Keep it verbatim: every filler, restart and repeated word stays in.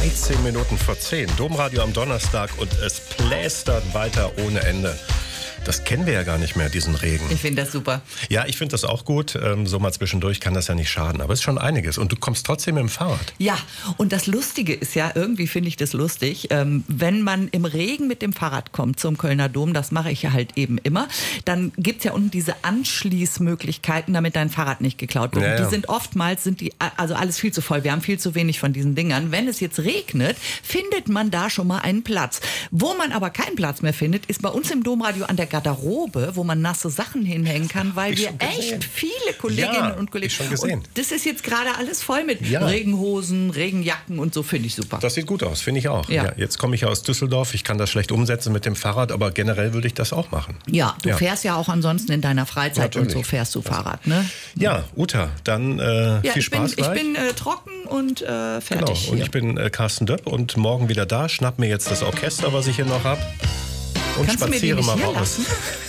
dreizehn Minuten vor zehn. Domradio am Donnerstag und es plästert weiter ohne Ende. Das kennen wir ja gar nicht mehr, diesen Regen. Ich finde das super. Ja, ich finde das auch gut. So mal zwischendurch kann das ja nicht schaden. Aber es ist schon einiges. Und du kommst trotzdem mit dem Fahrrad. Ja, und das Lustige ist ja, irgendwie finde ich das lustig, ähm, wenn man im Regen mit dem Fahrrad kommt zum Kölner Dom, das mache ich ja halt eben immer, dann gibt es ja unten diese Anschließmöglichkeiten, damit dein Fahrrad nicht geklaut wird. Ja, ja. Die sind oftmals, sind die, also alles viel zu voll. Wir haben viel zu wenig von diesen Dingern. Wenn es jetzt regnet, findet man da schon mal einen Platz. Wo man aber keinen Platz mehr findet, ist bei uns im Domradio an der Garderobe, wo man nasse Sachen hinhängen kann, weil wir echt viele Kolleginnen Ja, und Kollegen... ich schon gesehen. Und das ist jetzt gerade alles voll mit Ja. Regenhosen, Regenjacken und so, finde ich super. Das sieht gut aus, finde ich auch. Ja. Ja, jetzt komme ich aus Düsseldorf. Ich kann das schlecht umsetzen mit dem Fahrrad, aber generell würde ich das auch machen. Ja, du Ja. fährst ja auch ansonsten in deiner Freizeit Natürlich. und so fährst du Fahrrad, ne? Ja, Uta, dann äh, Ja, viel ich bin, Spaß ich gleich. bin äh, trocken und äh, Genau, fertig. und hier. ich bin äh, Carsten Döpp und morgen wieder da. Schnapp mir jetzt das Orchester, was ich hier noch habe. Und Kannst du mir die spaziere nicht mal hier raus. lassen?